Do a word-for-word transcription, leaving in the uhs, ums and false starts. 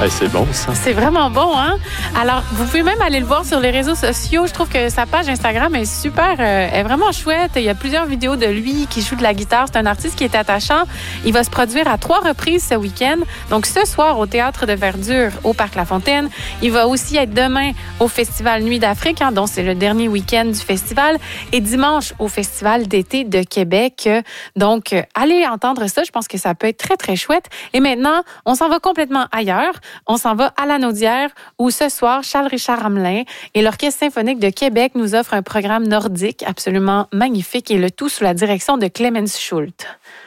Hey, c'est bon, ça. C'est vraiment bon, hein? Alors, vous pouvez même aller le voir sur les réseaux sociaux. Je trouve que sa page Instagram est super, euh, est vraiment chouette. Il y a plusieurs vidéos de lui qui joue de la guitare. C'est un artiste qui est attachant. Il va se produire à trois reprises ce week-end. Donc, ce soir, au Théâtre de Verdure, au Parc La Fontaine. Il va aussi être demain au Festival Nuit d'Afrique, hein, dont c'est le dernier week-end du festival. Et dimanche, au Festival d'été de Québec. Donc, euh, allez entendre ça. Je pense que ça peut être très, très chouette. Et maintenant, on s'en va complètement ailleurs. On s'en va à la Naudière où ce soir, Charles-Richard Hamelin et l'Orchestre symphonique de Québec nous offrent un programme nordique absolument magnifique et le tout sous la direction de Clemens Schult.